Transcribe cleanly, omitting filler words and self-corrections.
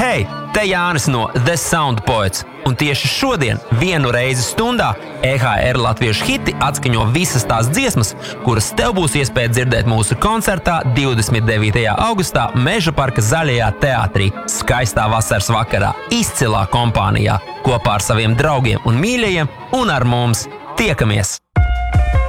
Hei, te Jānis no The Sound Poets, un tieši šodien vienu reizi stundā EHR latviešu hiti atskaņo visas tās dziesmas, kuras tev būs iespēja dzirdēt mūsu koncertā 29. augustā Meža parka Zaļajā teātrī, skaistā vasaras vakarā, izcilā kompānijā, kopā ar saviem draugiem un mīļajiem, un ar mums tiekamies!